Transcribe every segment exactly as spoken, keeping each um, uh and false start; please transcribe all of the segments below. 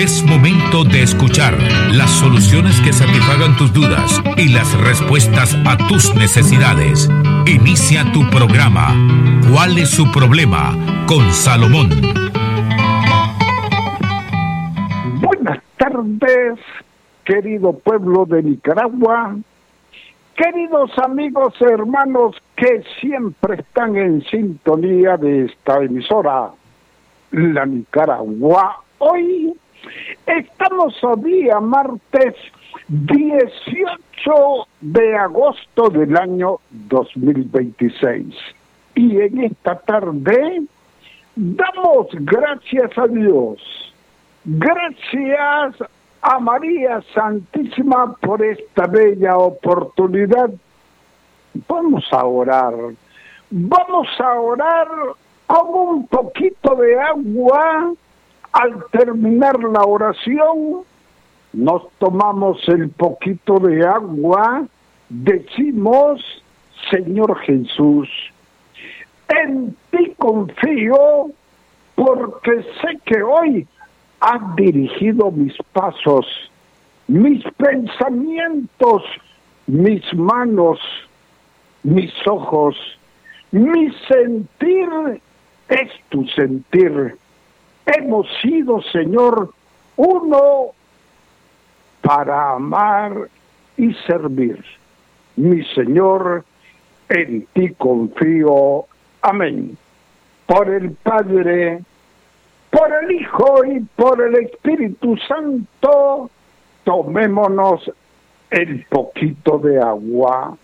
Es momento de escuchar las soluciones que satisfagan tus dudas y las respuestas a tus necesidades. Inicia tu programa. ¿Cuál es su problema? Con Salomón. Buenas tardes, querido pueblo de Nicaragua, queridos amigos y hermanos que siempre están en sintonía de esta emisora, La Nicaragua. Hoy estamos a día martes dieciocho de agosto del año dos mil veintiséis. Y en esta tarde damos gracias a Dios, gracias a María Santísima por esta bella oportunidad. Vamos a orar, vamos a orar con un poquito de agua. Al terminar la oración, nos tomamos el poquito de agua, decimos: Señor Jesús, en ti confío, porque sé que hoy has dirigido mis pasos, mis pensamientos, mis manos, mis ojos, mi sentir es tu sentir. Hemos sido, Señor, uno para amar y servir. Mi Señor, en ti confío. Amén. Por el Padre, por el Hijo y por el Espíritu Santo, tomémonos el poquito de agua.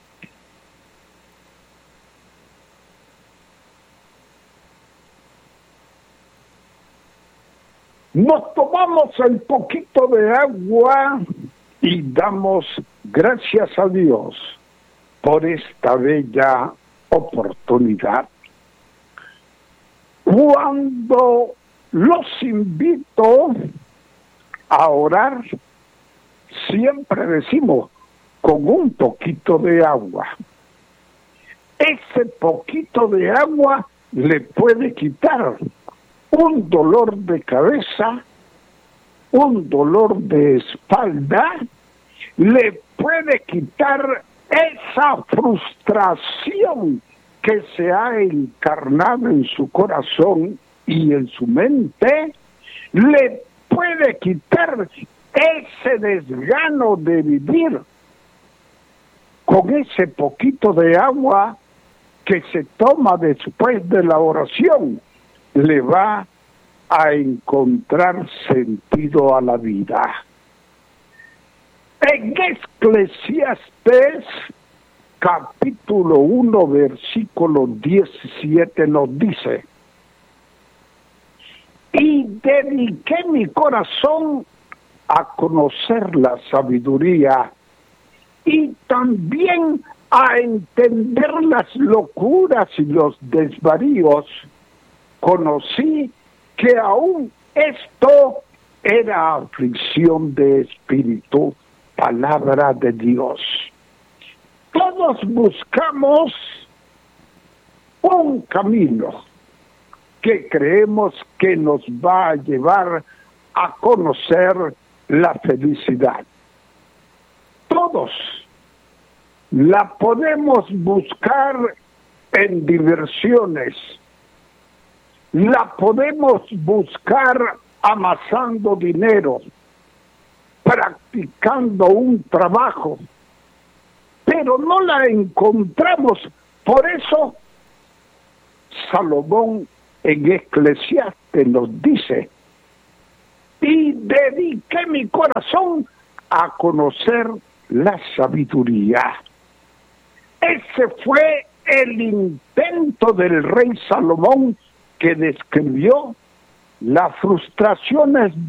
Nos tomamos el poquito de agua y damos gracias a Dios por esta bella oportunidad. Cuando los invito a orar, siempre decimos con un poquito de agua. Ese poquito de agua le puede quitar un dolor de cabeza, un dolor de espalda, le puede quitar esa frustración que se ha encarnado en su corazón y en su mente, le puede quitar ese desgano de vivir. Con ese poquito de agua que se toma después de la oración, le va a encontrar sentido a la vida. En Eclesiastés, capítulo uno, versículo diecisiete, nos dice: y dediqué mi corazón a conocer la sabiduría y también a entender las locuras y los desvaríos. Conocí que aún esto era aflicción de espíritu. Palabra de Dios. Todos buscamos un camino que creemos que nos va a llevar a conocer la felicidad. Todos la podemos buscar en diversiones, la podemos buscar amasando dinero, practicando un trabajo, pero no la encontramos. Por eso Salomón en Eclesiastés nos dice: y dediqué mi corazón a conocer la sabiduría. Ese fue el intento del rey Salomón, que describió las frustraciones